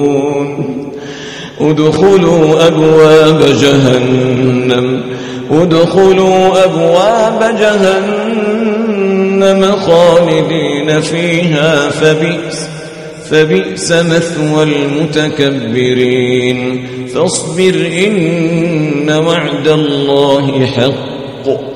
ادخلوا أبواب جهنم خالدين فيها فبئس مثوى المتكبرين فاصبر إن وعد الله حق